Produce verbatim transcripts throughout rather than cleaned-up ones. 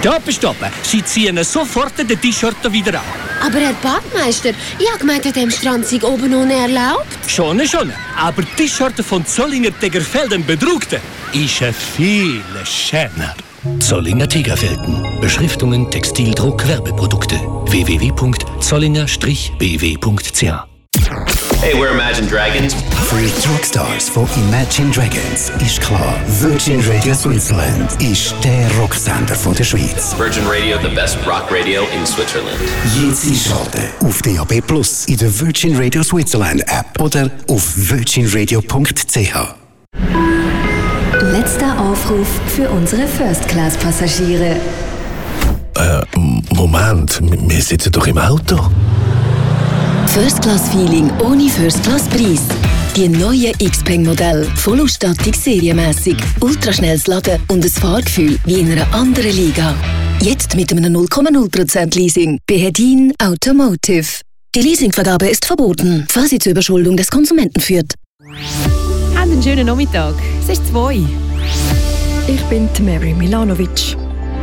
Stopp, stopp. Sie ziehen sofort den T-Shirt wieder an. Aber Herr Badmeister, ich habe gemeint, an dem Strand sei oben ohne erlaubt. Schon, schon. Aber die T-Shirt von Zollinger Tegerfelden bedruckte ist viel schöner. Zollinger Tegerfelden. Beschriftungen, Textildruck, Werbeprodukte. w w w punkt zollinger b w punkt c h. Hey, we're Imagine Dragons. Für die Rockstars von Imagine Dragons ist klar, Virgin Radio Switzerland ist der Rocksender von der Schweiz. Virgin Radio, the best rock radio in Switzerland. Jetzt einschalten auf D A B Plus, in der Virgin Radio Switzerland App oder auf virgin radio punkt c h. Letzter Aufruf für unsere First-Class-Passagiere. Äh, Moment, wir sitzen doch im Auto. First-Class-Feeling ohne First-Class-Preis. Die neuen Xpeng-Modelle, Vollausstattung serienmässig, ultraschnelles Laden und ein Fahrgefühl wie in einer anderen Liga. Jetzt mit einem null Komma null Prozent Leasing bei Hedin Automotive. Die Leasingvergabe ist verboten, falls sie zur Überschuldung des Konsumenten führt. Habt einen schönen Nachmittag. Es ist zwei. Ich bin Mary Milanovic.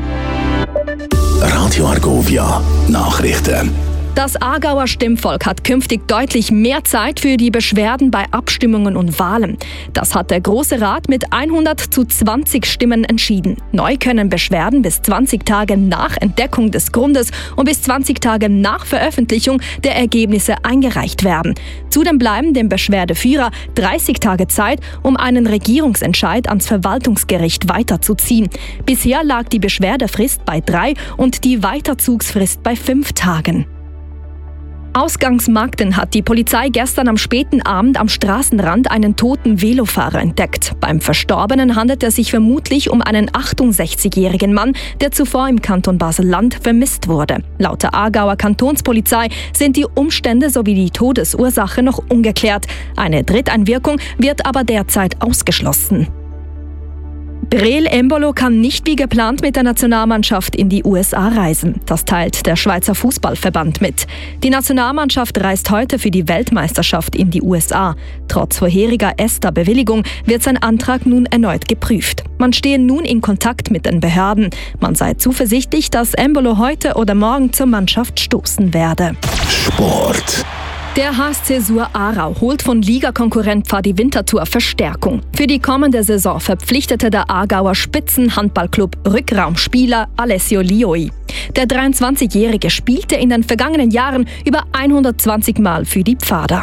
Radio Argovia Nachrichten. Das Aargauer Stimmvolk hat künftig deutlich mehr Zeit für die Beschwerden bei Abstimmungen und Wahlen. Das hat der Große Rat mit hundert zu zwanzig Stimmen entschieden. Neu können Beschwerden bis zwanzig Tage nach Entdeckung des Grundes und bis zwanzig Tage nach Veröffentlichung der Ergebnisse eingereicht werden. Zudem bleiben dem Beschwerdeführer dreißig Tage Zeit, um einen Regierungsentscheid ans Verwaltungsgericht weiterzuziehen. Bisher lag die Beschwerdefrist bei drei und die Weiterzugsfrist bei fünf Tagen. Ausgangsmarkten hat die Polizei gestern am späten Abend am Straßenrand einen toten Velofahrer entdeckt. Beim Verstorbenen handelt es sich vermutlich um einen achtundsechzigjährigen Mann, der zuvor im Kanton Basel-Land vermisst wurde. Laut der Aargauer Kantonspolizei sind die Umstände sowie die Todesursache noch ungeklärt. Eine Dritteinwirkung wird aber derzeit ausgeschlossen. Breel Embolo kann nicht wie geplant mit der Nationalmannschaft in die U S A reisen. Das teilt der Schweizer Fußballverband mit. Die Nationalmannschaft reist heute für die Weltmeisterschaft in die U S A. Trotz vorheriger E S T A-Bewilligung wird sein Antrag nun erneut geprüft. Man stehe nun in Kontakt mit den Behörden. Man sei zuversichtlich, dass Embolo heute oder morgen zur Mannschaft stoßen werde. Sport. Der H S C Sur Aarau holt von Ligakonkurrent Pfadi Winterthur Verstärkung. Für die kommende Saison verpflichtete der Aargauer Spitzenhandballclub Rückraumspieler Alessio Lioi. Der dreiundzwanzigjährige spielte in den vergangenen Jahren über hundertzwanzig Mal für die Pfader.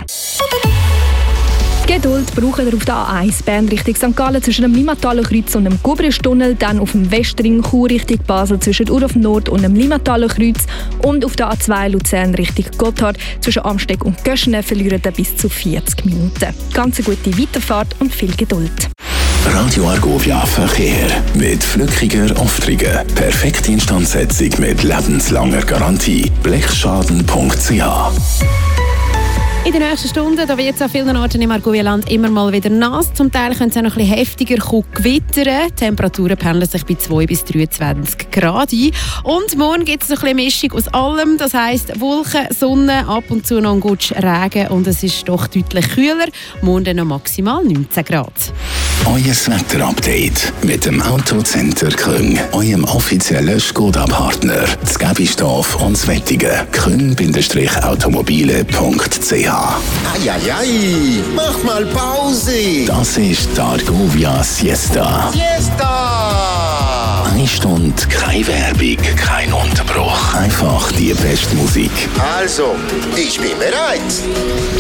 Geduld brauchen wir auf der A eins Bern Richtung Sankt Gallen zwischen dem Limmataler Kreuz und dem Gubristunnel, dann auf dem Westring Chur Richtung Basel zwischen Uruf Nord und dem Limmataler Kreuz und auf der A zwei Luzern Richtung Gotthard zwischen Amsteg und Göschene verlieren bis zu vierzig Minuten. Ganz eine gute Weiterfahrt und viel Geduld. Radio Argovia Verkehr mit flückiger Aufträge. Perfekte Instandsetzung mit lebenslanger Garantie. blechschaden punkt c h. In den nächsten Stunden da wird es an vielen Orten im Argovia-Land immer mal wieder nass. Zum Teil können es auch noch ein bisschen heftiger gewittern. Die Temperaturen pendeln sich bei zwei bis dreiundzwanzig Grad ein. Und morgen gibt es ein bisschen Mischung aus allem. Das heisst Wolken, Sonne, ab und zu noch ein Gutsch Regen. Und es ist doch deutlich kühler. Morgen dann noch maximal neunzehn Grad. Euer Wetterupdate mit dem Autocenter Küng, eurem offiziellen Skoda-Partner. Das Gäbistorf und das Wettige. küng Automobile punkt c h. Eieiei, mach mal Pause! Das ist die Argovia Siesta. Siesta! Eine Stunde, keine Werbung, kein Unterbruch. Einfach die beste Musik. Also, ich bin bereit.